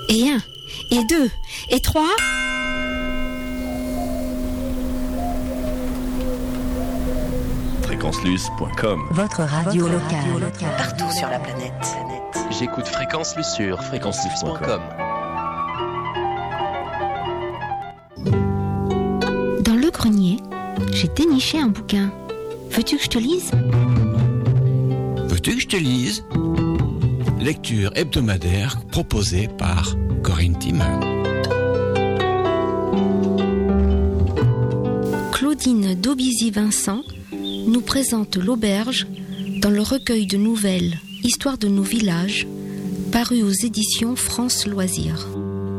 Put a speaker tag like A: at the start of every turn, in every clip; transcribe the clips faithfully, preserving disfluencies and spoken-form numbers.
A: Et un, et deux, et trois.
B: fréquence luce point com.
C: Votre radio locale.
D: Partout sur la planète.
E: J'écoute Fréquence Luce sur fréquence luce point com.
A: Dans le grenier, j'ai déniché un bouquin. Veux-tu que je te lise ?
F: Veux-tu que je te lise ? Lecture hebdomadaire proposée par Corinne Timmer.
A: Claudine Daubizy-Vincent nous présente l'auberge dans le recueil de nouvelles Histoire de nos villages, paru aux éditions France Loisirs.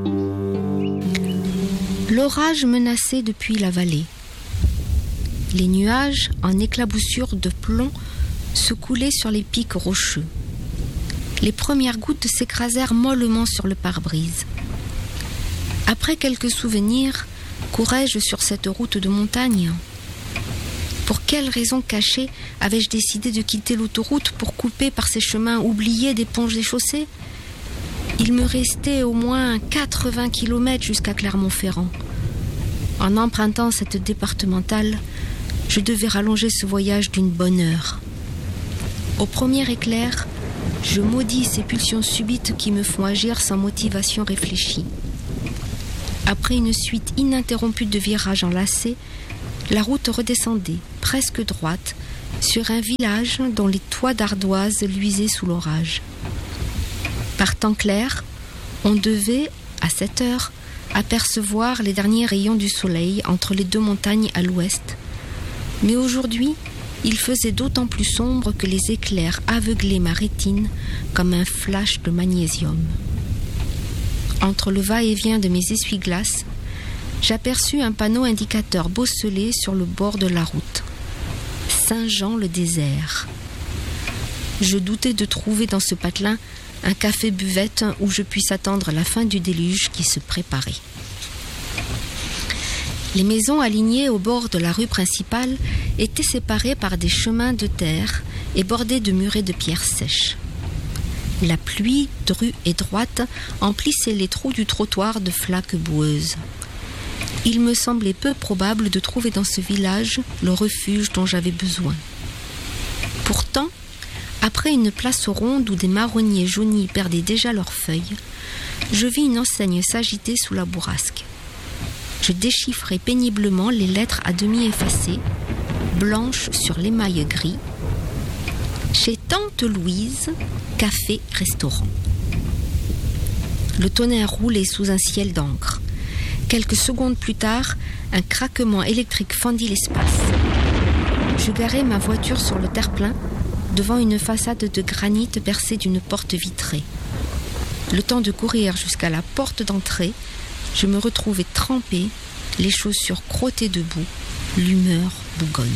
A: L'orage menaçait depuis la vallée. Les nuages, en éclaboussures de plomb, se coulaient sur les pics rocheux. Les premières gouttes s'écrasèrent mollement sur le pare-brise. Après quelques souvenirs, courais-je sur cette route de montagne ? Pour quelle raison cachée avais-je décidé de quitter l'autoroute pour couper par ces chemins oubliés des ponts des chaussées ? Il me restait au moins quatre-vingts kilomètres jusqu'à Clermont-Ferrand. En empruntant cette départementale, je devais rallonger ce voyage d'une bonne heure. Au premier éclair, je maudis ces pulsions subites qui me font agir sans motivation réfléchie. Après une suite ininterrompue de virages enlacés, la route redescendait, presque droite, sur un village dont les toits d'ardoise luisaient sous l'orage. Par temps clair, on devait, à cette heure, apercevoir les derniers rayons du soleil entre les deux montagnes à l'ouest. Mais aujourd'hui, il faisait d'autant plus sombre que les éclairs aveuglaient ma rétine comme un flash de magnésium. Entre le va-et-vient de mes essuie-glaces, j'aperçus un panneau indicateur bosselé sur le bord de la route. Saint-Jean-le-Désert. Je doutais de trouver dans ce patelin un café-buvette où je puisse attendre la fin du déluge qui se préparait. Les maisons alignées au bord de la rue principale étaient séparées par des chemins de terre et bordées de murets de pierres sèches. La pluie, drue et droite, emplissait les trous du trottoir de flaques boueuses. Il me semblait peu probable de trouver dans ce village le refuge dont j'avais besoin. Pourtant, après une place ronde où des marronniers jaunis perdaient déjà leurs feuilles, je vis une enseigne s'agiter sous la bourrasque. Je déchiffrai péniblement les lettres à demi effacées, blanches sur l'émail gris. Chez Tante Louise, café-restaurant. Le tonnerre roulait sous un ciel d'encre. Quelques secondes plus tard, un craquement électrique fendit l'espace. Je garai ma voiture sur le terre-plein, devant une façade de granit percée d'une porte vitrée. Le temps de courir jusqu'à la porte d'entrée, je me retrouvai trempée, les chaussures crottées de boue, l'humeur bougonne.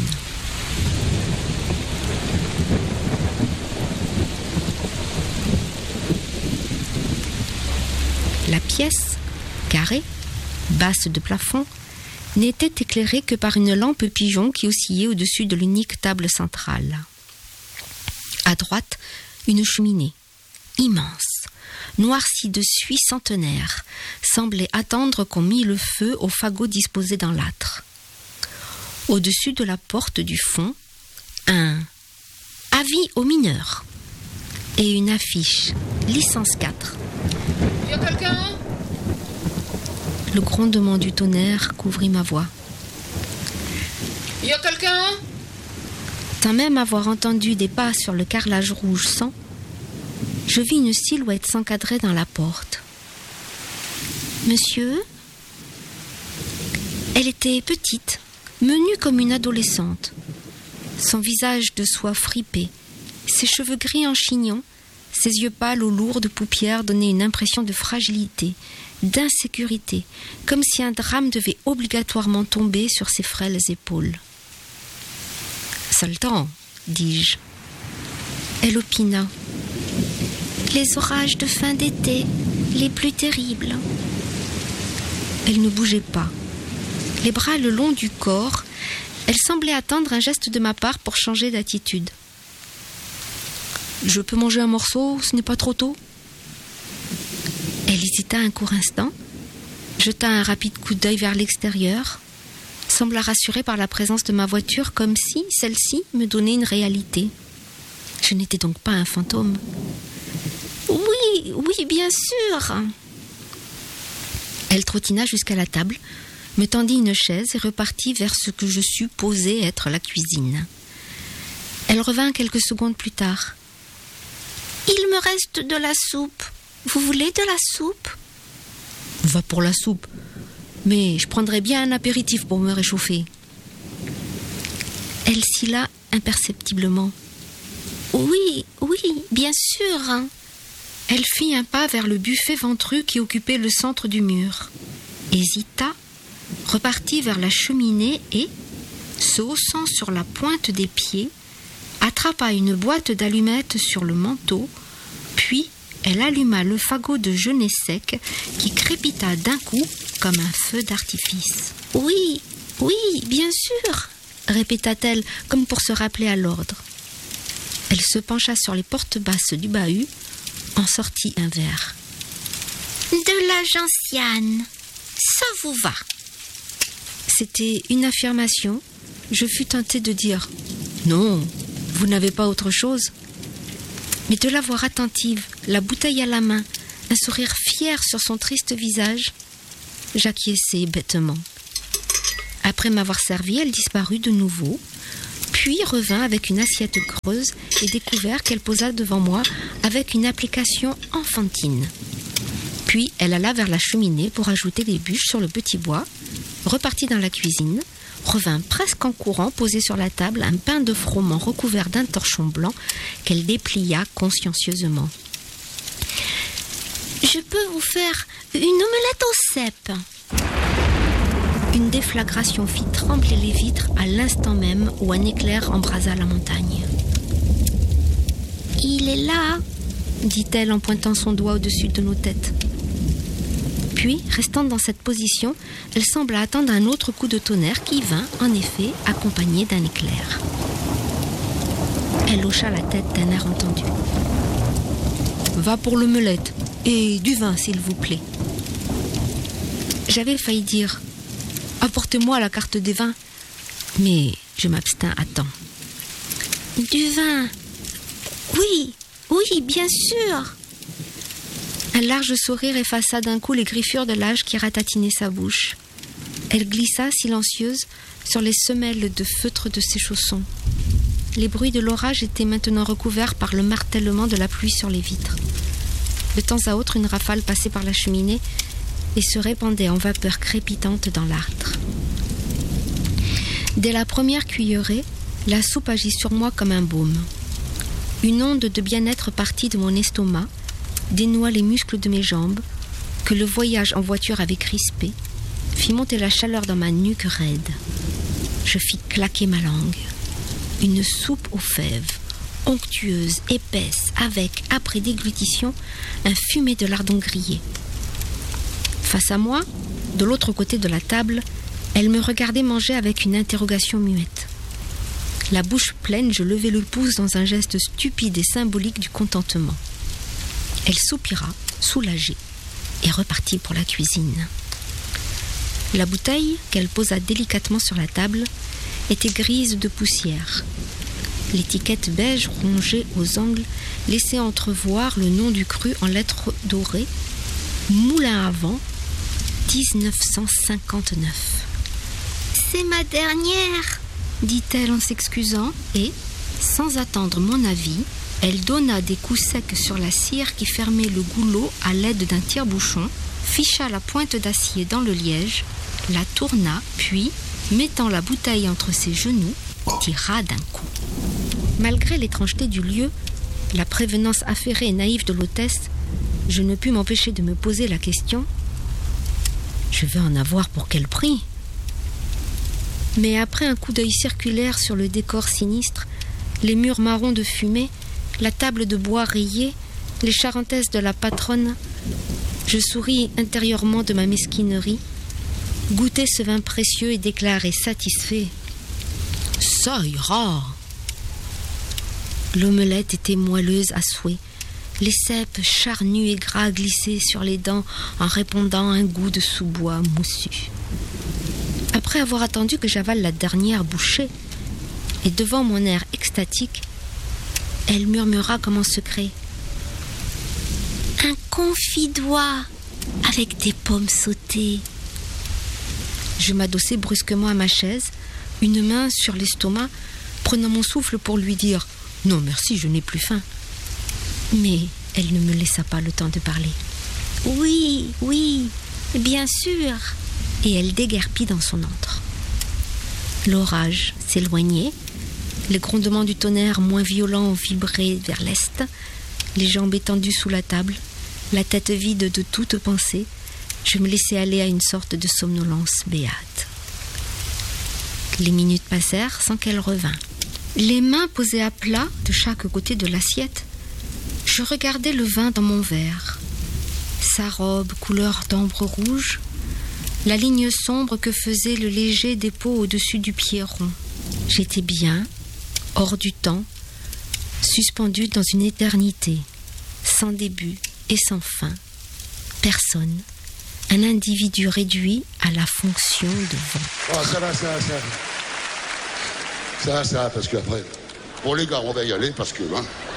A: La pièce, carrée, basse de plafond, n'était éclairée que par une lampe pigeon qui oscillait au-dessus de l'unique table centrale. À droite, une cheminée, immense, noircie de suie centenaire, semblait attendre qu'on mît le feu au fagot disposé dans l'âtre. Au-dessus de la porte du fond, un « Avis aux mineurs » et une affiche « Licence quatre ».
G: Y a quelqu'un ?
A: Le grondement du tonnerre couvrit ma voix.
G: Y a quelqu'un ?
A: Sans même avoir entendu des pas sur le carrelage rouge sang, je vis une silhouette s'encadrer dans la porte. Monsieur ? Elle était petite, menue comme une adolescente. Son visage de soie fripé, ses cheveux gris en chignon, ses yeux pâles aux lourdes paupières donnaient une impression de fragilité, d'insécurité, comme si un drame devait obligatoirement tomber sur ses frêles épaules. « Sultan, dis-je. » Elle opina. « Les orages de fin d'été, les plus terribles. » Elle ne bougeait pas. Les bras le long du corps, elle semblait attendre un geste de ma part pour changer d'attitude. « Je peux manger un morceau, ce n'est pas trop tôt ?» Elle Elle hésita un court instant, jeta un rapide coup d'œil vers l'extérieur, sembla rassurée par la présence de ma voiture, comme si celle-ci me donnait une réalité. Je n'étais donc pas un fantôme. Oui, oui, bien sûr. Elle trottina jusqu'à la table, me tendit une chaise et repartit vers ce que je supposais être la cuisine. Elle revint quelques secondes plus tard. « Il me reste de la soupe. Vous voulez de la soupe ?»« Va pour la soupe. Mais je prendrais bien un apéritif pour me réchauffer. » Elle scilla imperceptiblement. « Oui, oui, bien sûr. » Elle fit un pas vers le buffet ventru qui occupait le centre du mur, hésita, repartit vers la cheminée et, se haussant sur la pointe des pieds, attrapa une boîte d'allumettes sur le manteau, puis elle alluma le fagot de genêt sec qui crépita d'un coup comme un feu d'artifice. « Oui, oui, bien sûr !» répéta-t-elle comme pour se rappeler à l'ordre. Elle se pencha sur les portes basses du bahut, en sortit un verre. « De la gentiane, ça vous va ?» C'était une affirmation. Je fus tentée de dire « Non, vous n'avez pas autre chose ?» Mais de la voir attentive, la bouteille à la main, un sourire fier sur son triste visage, j'acquiesçai bêtement. Après m'avoir servi, elle disparut de nouveau, puis revint avec une assiette creuse et découvert qu'elle posa devant moi avec une application enfantine. Puis elle alla vers la cheminée pour ajouter des bûches sur le petit bois, repartit dans la cuisine, revint presque en courant poser sur la table un pain de froment recouvert d'un torchon blanc qu'elle déplia consciencieusement. « Je peux vous faire une omelette au cèpe ?» Une déflagration fit trembler les vitres à l'instant même où un éclair embrasa la montagne. « Il est là !» dit-elle en pointant son doigt au-dessus de nos têtes. Puis, restant dans cette position, elle sembla attendre un autre coup de tonnerre qui vint, en effet, accompagné d'un éclair. Elle hocha la tête d'un air entendu. « Va pour l'omelette, et du vin, s'il vous plaît. » J'avais failli dire « Apportez-moi la carte des vins », mais je m'abstins à temps. « Du vin ? Oui, oui, bien sûr !» Un large sourire effaça d'un coup les griffures de l'âge qui ratatinaient sa bouche. Elle glissa, silencieuse, sur les semelles de feutre de ses chaussons. Les bruits de l'orage étaient maintenant recouverts par le martèlement de la pluie sur les vitres. De temps à autre, une rafale passait par la cheminée et se répandait en vapeur crépitante dans l'âtre. Dès la première cuillerée, la soupe agit sur moi comme un baume. Une onde de bien-être partit de mon estomac, dénoua les muscles de mes jambes, que le voyage en voiture avait crispés, fit monter la chaleur dans ma nuque raide. Je fis claquer ma langue. Une soupe aux fèves, onctueuse, épaisse, avec, après déglutition, un fumet de lardons grillés. Face à moi, de l'autre côté de la table, elle me regardait manger avec une interrogation muette. La bouche pleine, je levai le pouce dans un geste stupide et symbolique du contentement. Elle soupira, soulagée, et repartit pour la cuisine. La bouteille, qu'elle posa délicatement sur la table, était grise de poussière. L'étiquette beige rongée aux angles laissait entrevoir le nom du cru en lettres dorées, Moulin à vent, dix-neuf cent cinquante-neuf. « C'est ma dernière !» dit-elle en s'excusant et, sans attendre mon avis, elle donna des coups secs sur la cire qui fermait le goulot à l'aide d'un tire-bouchon, ficha la pointe d'acier dans le liège, la tourna, puis, mettant la bouteille entre ses genoux, tira d'un coup. Malgré l'étrangeté du lieu, la prévenance affairée et naïve de l'hôtesse, je ne pus m'empêcher de me poser la question « Je vais en avoir pour quel prix ?» Mais après un coup d'œil circulaire sur le décor sinistre, les murs marrons de fumée, la table de bois rayée, les charentaises de la patronne, je souris intérieurement de ma mesquinerie, goûtai ce vin précieux et déclarai satisfait « Ça ira !» L'omelette était moelleuse à souhait, Les cèpes charnus et gras glissaient sur les dents en répandant un goût de sous-bois moussu. Après avoir attendu que j'avale la dernière bouchée, et devant mon air extatique, elle murmura comme en secret. Un confit d'oie avec des pommes sautées. Je m'adossai brusquement à ma chaise, une main sur l'estomac, prenant mon souffle pour lui dire « Non, merci, je n'ai plus faim ». Mais elle ne me laissa pas le temps de parler. « Oui, oui, bien sûr ». Et elle déguerpit dans son antre. L'orage s'éloignait, les grondements du tonnerre moins violents vibraient vers l'est, les jambes étendues sous la table, la tête vide de toute pensée, je me laissais aller à une sorte de somnolence béate. Les minutes passèrent sans qu'elle revînt. Les mains posées à plat de chaque côté de l'assiette, je regardais le vin dans mon verre. Sa robe couleur d'ambre rouge, la ligne sombre que faisait le léger dépôt au-dessus du pied rond. J'étais bien, hors du temps, suspendue dans une éternité, sans début et sans fin. Personne, un individu réduit à la fonction de vent.
B: Oh, ça va, ça va, ça va. Ça va, ça va, parce qu'après, bon les gars, on va y aller, parce que... Hein,